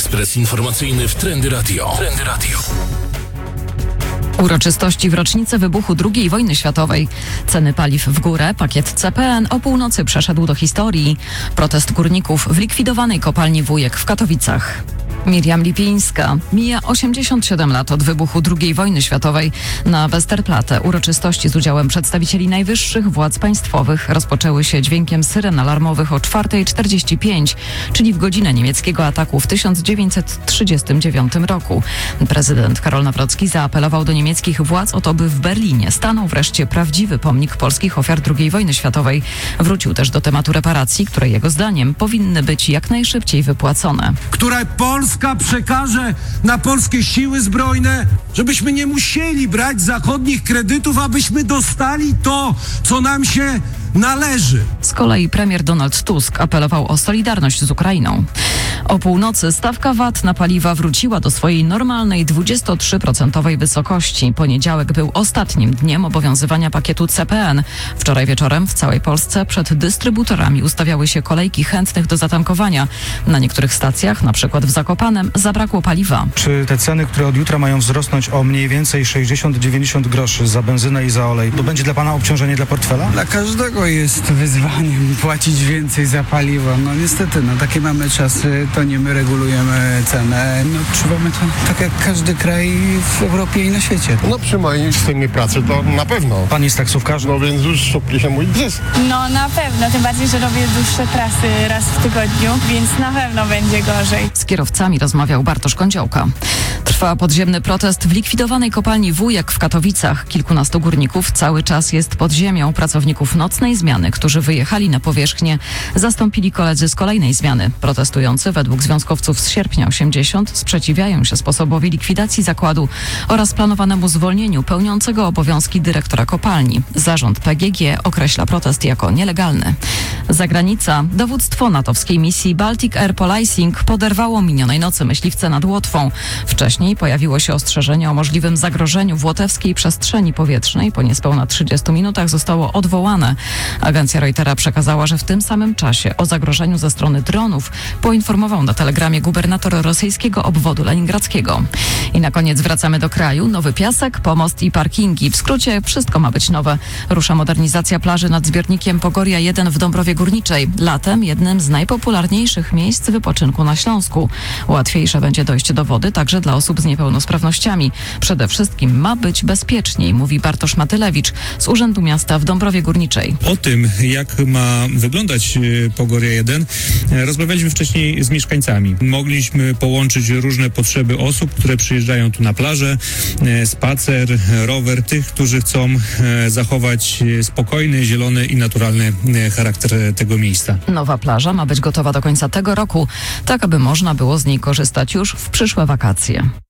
Ekspres informacyjny w Trendy Radio. Trendy Radio. Uroczystości w rocznicę wybuchu II wojny światowej. Ceny paliw w górę, pakiet CPN o północy przeszedł do historii. Protest górników w likwidowanej kopalni Wujek w Katowicach. Miriam Lipińska. Mija 87 lat od wybuchu II wojny światowej. Na Westerplatte uroczystości z udziałem przedstawicieli najwyższych władz państwowych rozpoczęły się dźwiękiem syren alarmowych o 4:45, czyli w godzinę niemieckiego ataku w 1939 roku. Prezydent Karol Nawrocki zaapelował do niemieckich władz o to, by w Berlinie stanął wreszcie prawdziwy pomnik polskich ofiar II wojny światowej. Wrócił też do tematu reparacji, które jego zdaniem powinny być jak najszybciej wypłacone. Które Polska przekaże na polskie siły zbrojne, żebyśmy nie musieli brać zachodnich kredytów, abyśmy dostali to, co nam się należy. Z kolei premier Donald Tusk apelował o solidarność z Ukrainą. O północy stawka VAT na paliwa wróciła do swojej normalnej 23% wysokości. Poniedziałek był ostatnim dniem obowiązywania pakietu CPN. Wczoraj wieczorem w całej Polsce przed dystrybutorami ustawiały się kolejki chętnych do zatankowania. Na niektórych stacjach, na przykład w Zakopanem, zabrakło paliwa. Czy te ceny, które od jutra mają wzrosnąć o mniej więcej 60-90 groszy za benzynę i za olej, to będzie dla pana obciążenie dla portfela? Dla każdego jest wyzwaniem płacić więcej za paliwo. No niestety, takie mamy czasy, to nie my regulujemy cenę. Odczuwamy to tak jak każdy kraj w Europie i na świecie. Przy mojej systemie pracy to na pewno. Pan jest taksówkarzem? Więc już szuknie się mój zysk. Na pewno, tym bardziej, że robię dłuższe trasy raz w tygodniu, więc na pewno będzie gorzej. Z kierowcami rozmawiał Bartosz Kądziołka. Trwa podziemny protest w likwidowanej kopalni Wujek w Katowicach. Kilkunastu górników cały czas jest pod ziemią. Pracowników nocnej zmiany, którzy wyjechali na powierzchnię, zastąpili koledzy z kolejnej zmiany. Protestujący według związkowców z sierpnia 80 sprzeciwiają się sposobowi likwidacji zakładu oraz planowanemu zwolnieniu pełniącego obowiązki dyrektora kopalni. Zarząd PGG określa protest jako nielegalny. Zagranica. Dowództwo natowskiej misji Baltic Air Policing poderwało minionej nocy myśliwce nad Łotwą. Wcześniej pojawiło się ostrzeżenie o możliwym zagrożeniu w łotewskiej przestrzeni powietrznej. Po niespełna 30 minutach zostało odwołane. Agencja Reutera przekazała, że w tym samym czasie o zagrożeniu ze strony dronów poinformował na telegramie gubernator rosyjskiego obwodu leningradzkiego. I na koniec wracamy do kraju. Nowy piasek, pomost i parkingi. W skrócie wszystko ma być nowe. Rusza modernizacja plaży nad zbiornikiem Pogoria 1 w Dąbrowie Górniczej. Latem jednym z najpopularniejszych miejsc wypoczynku na Śląsku. Łatwiejsze będzie dojście do wody także dla osób z niepełnosprawnościami. Przede wszystkim ma być bezpieczniej, mówi Bartosz Matylewicz z Urzędu Miasta w Dąbrowie Górniczej. O tym, jak ma wyglądać Pogoria 1, rozmawialiśmy wcześniej z mieszkańcami. Mogliśmy połączyć różne potrzeby osób, które przyjeżdżają tu na plażę, spacer, rower, tych, którzy chcą zachować spokojny, zielony i naturalny charakter tego miejsca. Nowa plaża ma być gotowa do końca tego roku, tak aby można było z niej korzystać już w przyszłe wakacje.